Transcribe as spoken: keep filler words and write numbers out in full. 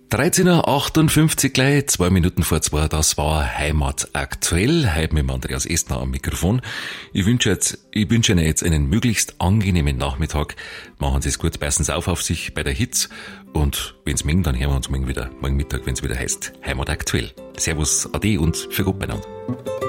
dreizehn Uhr achtundfünfzig gleich, zwei Minuten vor zwei, das war Heimat aktuell, heute mit dem Andreas Estner am Mikrofon. Ich wünsche jetzt, ich wünsche Ihnen jetzt einen möglichst angenehmen Nachmittag. Machen Sie es gut, passen Sie auf auf sich bei der Hitze und wenn's mögen, dann hören wir uns morgen wieder, morgen Mittag, wenn's wieder heißt Heimat aktuell. Servus, Ade und für Gott beieinander.